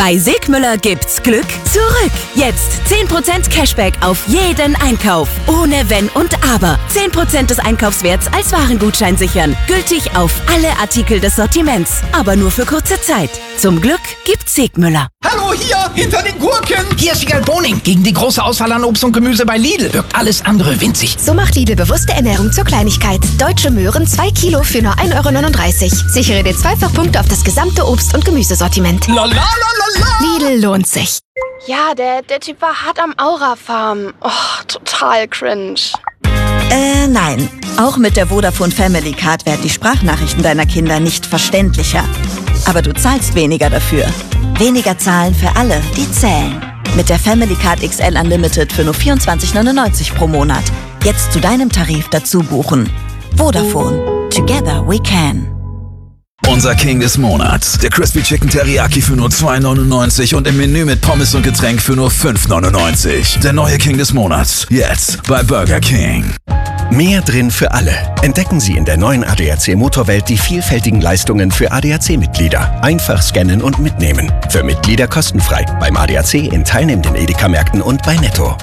Bei Segmüller gibt's Glück zurück. Jetzt 10% Cashback auf jeden Einkauf. Ohne Wenn und Aber. 10% des Einkaufswerts als Warengutschein sichern. Gültig auf alle Artikel des Sortiments. Aber nur für kurze Zeit. Zum Glück gibt's Segmüller. Hallo, hier, hinter den Gurken. Hier ist Wiegald Boning. Gegen die große Auswahl an Obst und Gemüse bei Lidl wirkt alles andere winzig. So macht Lidl bewusste Ernährung zur Kleinigkeit. Deutsche Möhren 2 Kilo für nur 1,39 €. Sichere dir Zweifachpunkte auf das gesamte Obst- und Gemüsesortiment. Lidl lohnt sich. Ja, der Typ war hart am Aura-Farm. Oh, total cringe. Nein. Auch mit der Vodafone Family Card werden die Sprachnachrichten deiner Kinder nicht verständlicher. Aber du zahlst weniger dafür. Weniger zahlen für alle, die zählen. Mit der Family Card XL Unlimited für nur 24,99 € pro Monat. Jetzt zu deinem Tarif dazu buchen. Vodafone. Together we can. Unser King des Monats. Der Crispy Chicken Teriyaki für nur 2,99 € und im Menü mit Pommes und Getränk für nur 5,99 €. Der neue King des Monats. Jetzt bei Burger King. Mehr drin für alle. Entdecken Sie in der neuen ADAC Motorwelt die vielfältigen Leistungen für ADAC-Mitglieder. Einfach scannen und mitnehmen. Für Mitglieder kostenfrei. Beim ADAC in teilnehmenden Edeka-Märkten und bei Netto.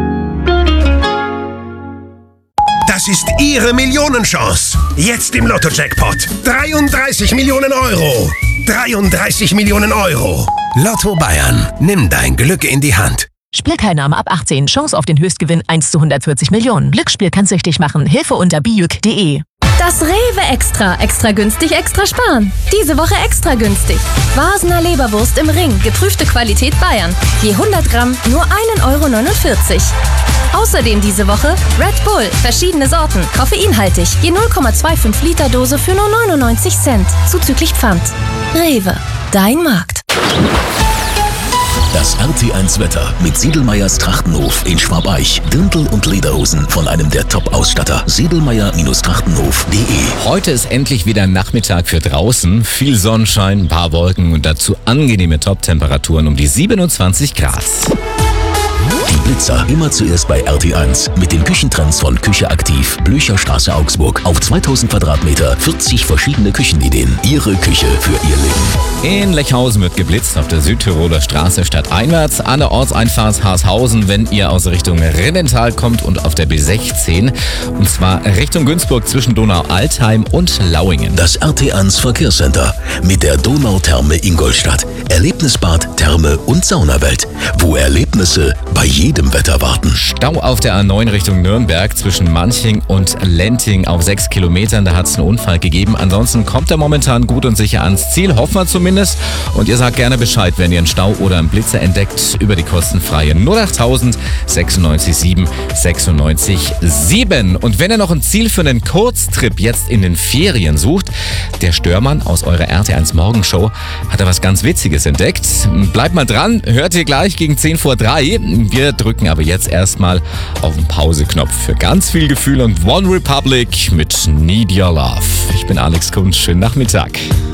Das ist Ihre Millionenchance. Jetzt im Lotto-Jackpot. 33 Millionen €. 33 Millionen €. Lotto Bayern. Nimm dein Glück in die Hand. Spielteilnahme ab 18. Chance auf den Höchstgewinn 1 zu 140 Millionen. Glücksspiel kann süchtig machen. Hilfe unter bijuk.de. Das Rewe Extra. Extra günstig, extra sparen. Diese Woche extra günstig. Vasener Leberwurst im Ring. Geprüfte Qualität Bayern. Je 100 Gramm nur 1,49 €. Außerdem diese Woche Red Bull. Verschiedene Sorten. Koffeinhaltig. Je 0,25 Liter Dose für nur 99 Cent. Zuzüglich Pfand. Rewe. Dein Markt. Das RT1 Wetter mit Siedelmeyers Trachtenhof in Schwabeich. Dirndl und Lederhosen von einem der Top-Ausstatter. Siedelmeyer-Trachtenhof.de. Heute ist endlich wieder Nachmittag für draußen. Viel Sonnenschein, ein paar Wolken und dazu angenehme Top-Temperaturen um die 27 Grad. Die Blitzer immer zuerst bei RT1 mit den Küchentrends von Küche aktiv, Blücherstraße Augsburg. Auf 2000 Quadratmeter 40 verschiedene Küchenideen. Ihre Küche für Ihr Leben. In Lechhausen wird geblitzt auf der Südtiroler Straße stadteinwärts, an der Ortseinfahrt Haashausen, wenn ihr aus Richtung Rindental kommt und auf der B16. Und zwar Richtung Günzburg zwischen Donau-Altheim und Lauingen. Das RT1 Verkehrscenter mit der Donautherme Ingolstadt. Erlebnisbad, Therme und Saunawelt. Wo Erlebnisse bei jedem Wetter warten. Stau auf der A9 Richtung Nürnberg zwischen Manching und Lenting auf 6 Kilometern. Da hat es einen Unfall gegeben. Ansonsten kommt er momentan gut und sicher ans Ziel. Hoffen wir zumindest. Und ihr sagt gerne Bescheid, wenn ihr einen Stau oder einen Blitzer entdeckt, über die kostenfreie 08000 96 7 96 7. Und wenn ihr noch ein Ziel für einen Kurztrip jetzt in den Ferien sucht, der Störmann aus eurer RT1 Morgenshow hat da was ganz Witziges entdeckt. Bleibt mal dran, hört ihr gleich gegen 10 vor 3. Wir drücken aber jetzt erstmal auf den Pauseknopf für ganz viel Gefühl und One Republic mit Need Your Love. Ich bin Alex Kunz, schönen Nachmittag.